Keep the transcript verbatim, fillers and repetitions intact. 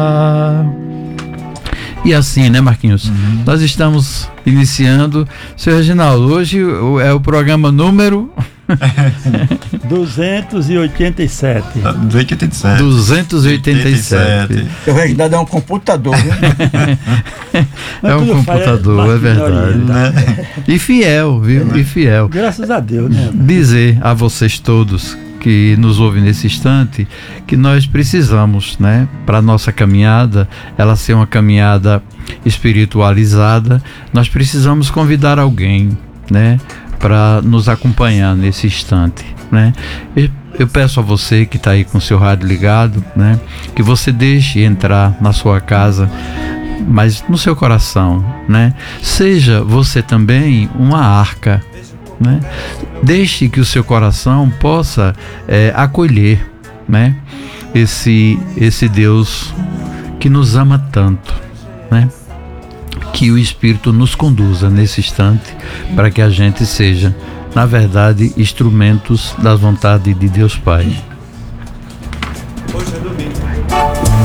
E assim, né, Marquinhos? Uhum. Nós estamos iniciando. Seu Reginaldo, hoje é o programa número duzentos e oitenta e sete. duzentos e oitenta e sete. O Reginaldo é um computador, né? É um computador, é verdade. Né? E fiel, viu? E fiel. Graças a Deus, né? Dizer a vocês todos que nos ouvem nesse instante que nós precisamos, né, para a nossa caminhada, ela ser uma caminhada espiritualizada, nós precisamos convidar alguém, né, para nos acompanhar nesse instante, né? Eu, eu peço a você que está aí com o seu rádio ligado, né, que você deixe entrar na sua casa, mas no seu coração, né? Seja você também uma arca, né? Deixe que o seu coração possa é, acolher, né? esse, esse Deus que nos ama tanto, né? Que o Espírito nos conduza nesse instante para que a gente seja, na verdade, instrumentos da vontade de Deus Pai.